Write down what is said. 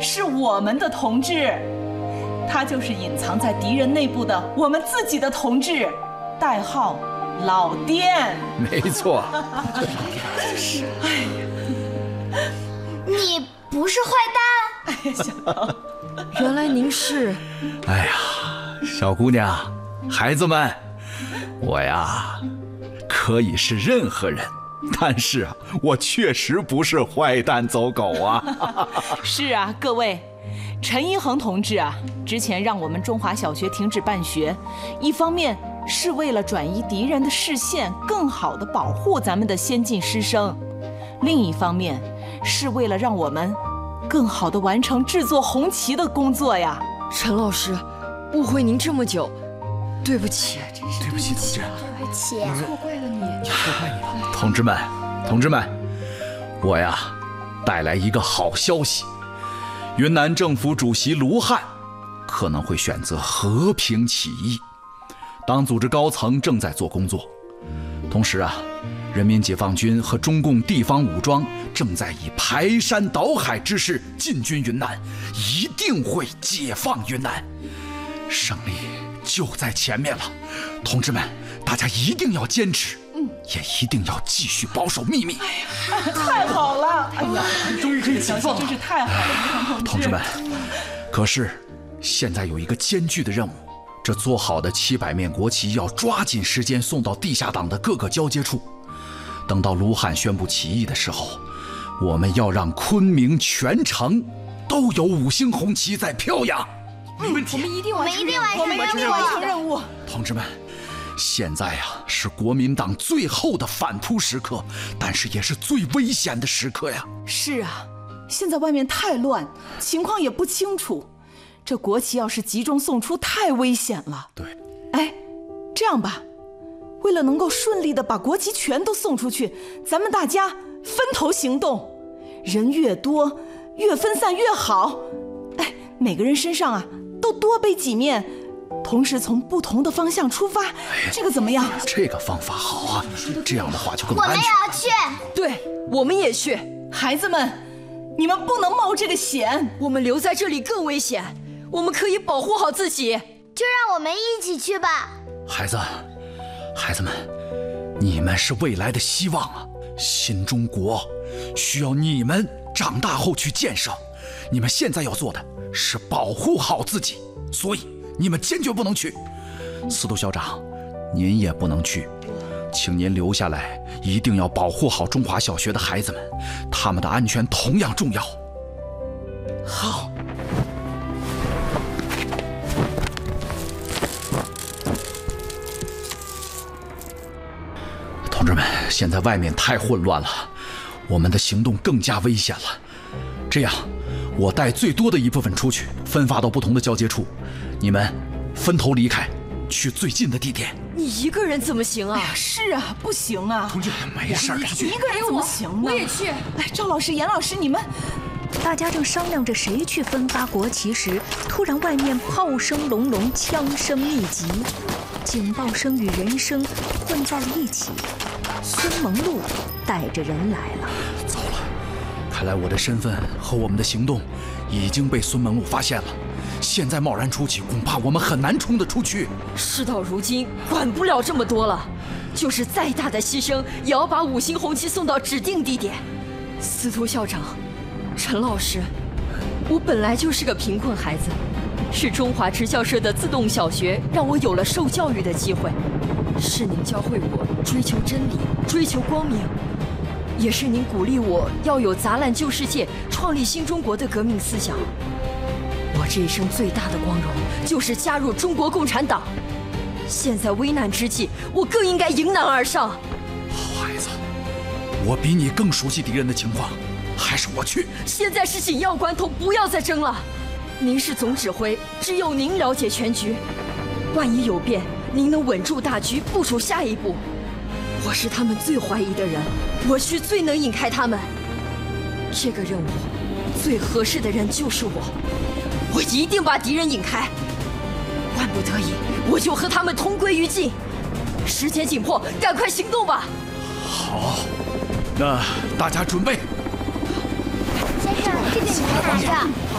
是我们的同志，他就是隐藏在敌人内部的我们自己的同志，代号老颠。 没错。 你不是坏蛋？ 哎呀，小桃， 原来您是…… 哎呀，小姑娘，孩子们，我呀，可以是任何人，但是啊，我确实不是坏蛋走狗啊。 是啊，各位，陈一恒同志啊，之前让我们中华小学停止办学，一方面是为了转移敌人的视线，更好地保护咱们的先进师生；另一方面，是为了让我们更好地完成制作红旗的工作呀。 陈老师，误会您这么久，对不起， 对不起，同志， 对不起， 错怪了你。 错怪你了。同志们，我呀，带来一个好消息，云南政府主席卢汉可能会选择和平起义。党组织高层正在做工作，同时啊，人民解放军和中共地方武装正在以排山倒海之势进军云南，一定会解放云南，胜利就在前面了。同志们，大家一定要坚持，也一定要继续保守秘密。 太好了！哎呀， 终于可以解放了， 真是太好了， 同志们。可是现在有一个艰巨的任务，这做好的700面国旗要抓紧时间送到地下党的各个交接处。等到卢汉宣布起义的时候，我们要让昆明全城都有5星红旗在飘扬。没问题， 我们一定完成任务。 同志们，现在啊是国民党最后的反扑时刻，但是也是最危险的时刻呀。 是啊，现在外面太乱，情况也不清楚，这国旗要是集中送出，太危险了。 对， 哎，这样吧，为了能够顺利的把国旗全都送出去，咱们大家分头行动，人越多越分散越好。哎，每个人身上啊都多背几面，同时从不同的方向出发，这个怎么样？ 这个方法好啊，这样的话就更我们也安全。 要去。 对，我们也去。 孩子们，你们不能冒这个险。 我们留在这里更危险，我们可以保护好自己。 就让我们一起去吧。 孩子们，你们是未来的希望啊！新中国需要你们长大后去建设，你们现在要做的是保护好自己，所以你们坚决不能去。司徒校长，您也不能去，请您留下来，一定要保护好中华小学的孩子们，他们的安全同样重要。 好。 同志们，现在外面太混乱了，我们的行动更加危险了。这样，我带最多的一部分出去，分发到不同的交接处，你们分头离开，去最近的地点。 你一个人怎么行啊？ 是啊，不行啊。 同志，没事的。 一个人怎么行呢？ 我也去。 哎，赵老师、严老师，你们…… 大家正商量着谁去分发国旗时，突然外面炮声隆隆，枪声密集，警报声与人声混在了一起。孙蒙路带着人来了。 糟了，看来我的身份和我们的行动已经被孙蒙路发现了。现在贸然出去，恐怕我们很难冲得出去。 事到如今，管不了这么多了，就是再大的牺牲，也要把5星红旗送到指定地点。司徒校长，陈老师，我本来就是个贫困孩子，是中华职教社的自动小学让我有了受教育的机会，是您教会我追求真理，追求光明，也是您鼓励我要有砸烂旧世界，创立新中国的革命思想。我这一生最大的光荣就是加入中国共产党。现在危难之际，我更应该迎难而上。 好孩子，我比你更熟悉敌人的情况，还是我去。 现在是紧要关头，不要再争了。您是总指挥，只有您了解全局。万一有变，您能稳住大局，部署下一步。我是他们最怀疑的人，我去最能引开他们。这个任务最合适的人就是我一定把敌人引开。万不得已，我就和他们同归于尽。时间紧迫，赶快行动吧！ 好，那大家准备。 先生，这个你来拿着。